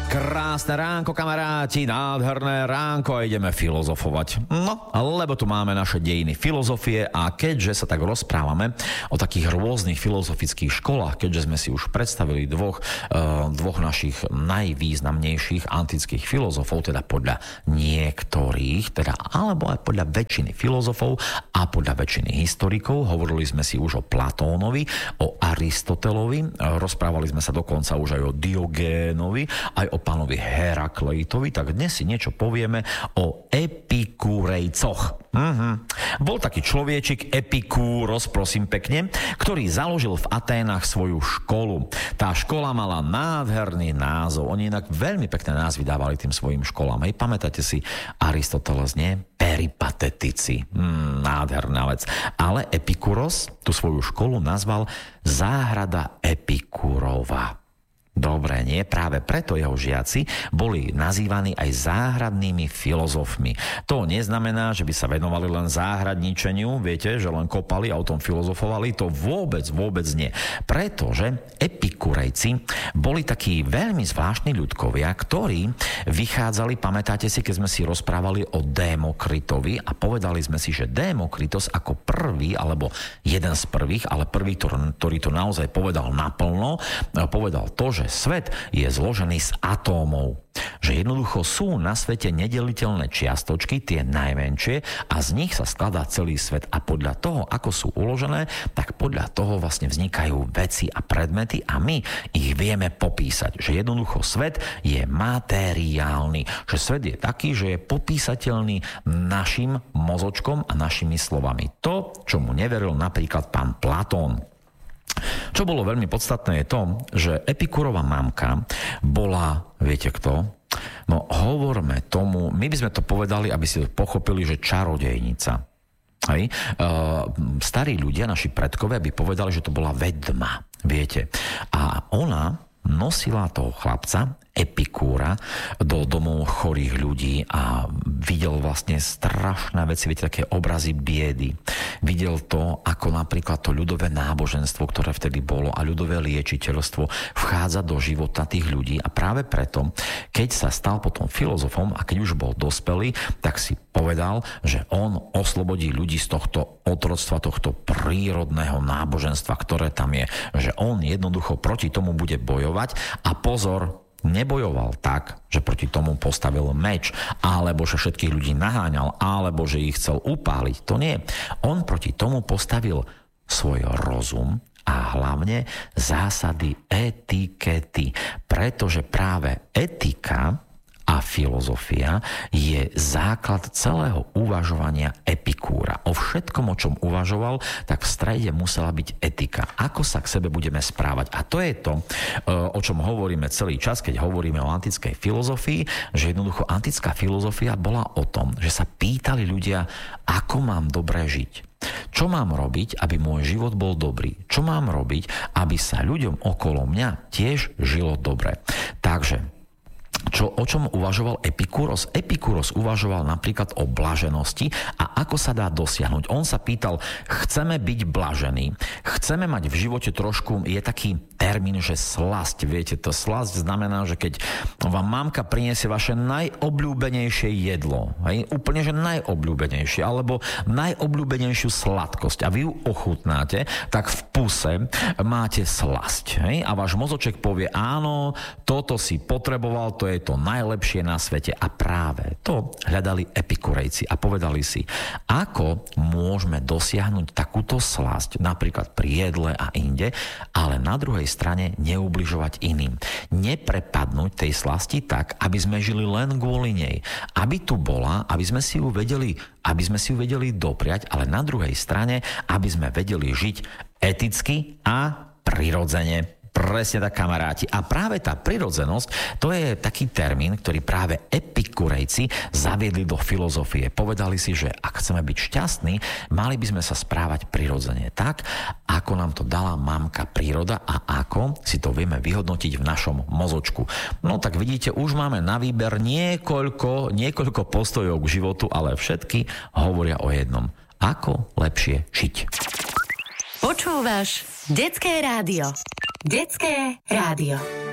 Krásne ránko, kamaráti, nádherné ránko a ideme filozofovať. No, lebo tu máme naše dejiny filozofie a keďže sa tak rozprávame o takých rôznych filozofických školách, keďže sme si už predstavili dvoch našich najvýznamnejších antických filozofov, teda podľa niektorých, alebo aj podľa väčšiny filozofov a podľa väčšiny historikov, hovorili sme si už o Platónovi, o Aristotelovi, rozprávali sme sa dokonca už aj o Diogénovi, aj o pánovi Herakleitovi, tak dnes si niečo povieme o Epikurejcoch. Bol taký človečik, Epikúros, prosím pekne, ktorý založil v Aténach svoju školu. Tá škola mala nádherný názov. Oni inak veľmi pekné názvy dávali tým svojim školám. Hej, pamätáte si Aristoteles, nie? Peripatetici. Nádherná vec. Ale Epikuros tú svoju školu nazval Záhrada Epikúrova. Dobre, nie? Práve preto jeho žiaci boli nazývaní aj záhradnými filozofmi. To neznamená, že by sa venovali len záhradničeniu, viete, že len kopali a o tom filozofovali, to vôbec nie. Pretože Epikurejci boli takí veľmi zvláštni ľudkovia, ktorí vychádzali, pamätáte si, keď sme si rozprávali o Démokritovi a povedali sme si, že Démokritos ako prvý, alebo jeden z prvých, ale prvý, ktorý to naozaj povedal naplno, povedal to, že svet je zložený z atómov. Že jednoducho sú na svete nedeliteľné čiastočky, tie najmenšie, a z nich sa skladá celý svet. A podľa toho, ako sú uložené, tak podľa toho vlastne vznikajú veci a predmety a my ich vieme popísať. Že jednoducho svet je materiálny. Že svet je taký, že je popísateľný našim mozočkom a našimi slovami. To, čomu neveril napríklad pán Platón. Čo bolo veľmi podstatné je to, že Epikúrova mamka bola, viete kto? No hovorme tomu, my by sme to povedali, aby si pochopili, že čarodejnica. Hej? Starí ľudia, naši predkovia by povedali, že to bola vedma, viete. A ona nosila toho chlapca, Epikúra, do domov chorých ľudí a videl vlastne strašné veci, viete, také obrazy biedy. Videl to, ako napríklad to ľudové náboženstvo, ktoré vtedy bolo, a ľudové liečiteľstvo vchádza do života tých ľudí a práve preto, keď sa stal potom filozofom a keď už bol dospelý, tak si povedal, že on oslobodí ľudí z tohto otroctva, tohto prírodného náboženstva, ktoré tam je. Že on jednoducho proti tomu bude bojovať a pozor, nebojoval tak, že proti tomu postavil meč, alebo že všetkých ľudí naháňal, alebo že ich chcel upáliť. To nie. On proti tomu postavil svoj rozum a hlavne zásady etikety. Pretože práve etika a filozofia je základ celého uvažovania Epikúra. O všetkom, o čom uvažoval, tak v strede musela byť etika. Ako sa k sebe budeme správať. A to je to, o čom hovoríme celý čas, keď hovoríme o antickej filozofii, že jednoducho antická filozofia bola o tom, že sa pýtali ľudia, ako mám dobre žiť. Čo mám robiť, aby môj život bol dobrý? Čo mám robiť, aby sa ľuďom okolo mňa tiež žilo dobre? Takže o čom uvažoval Epikúros? Epikúros uvažoval napríklad o blaženosti a ako sa dá dosiahnuť. On sa pýtal, chceme byť blažení, chceme mať v živote trošku, je taký termín, že slasť. Viete, to slasť znamená, že keď vám mamka priniesie vaše najobľúbenejšie jedlo, hej, úplne, že najobľúbenejšie, alebo najobľúbenejšiu sladkosť a vy ju ochutnáte, tak v puse máte slasť. Hej, a váš mozoček povie, áno, toto si potreboval, to je to najlepšie na svete. A práve to hľadali Epikurejci a povedali si, ako môžeme dosiahnuť takúto slasť, napríklad pri jedle a inde, ale na druhej strane neubližovať iným. Neprepadnúť tej slasti tak, aby sme žili len kvôli nej. Aby tu bola, aby sme si ju vedeli dopriať, ale na druhej strane, aby sme vedeli žiť eticky a prirodzene. Presne tak, kamaráti. A práve tá prirodzenosť, to je taký termín, ktorý práve Epikurejci zaviedli do filozofie. Povedali si, že ak chceme byť šťastní, mali by sme sa správať prirodzene tak, ako nám to dala mamka príroda a ako si to vieme vyhodnotiť v našom mozočku. No tak vidíte, už máme na výber niekoľko postojov k životu, ale všetky hovoria o jednom. Ako lepšie žiť. Počúvaš Detské rádio. Detské rádio.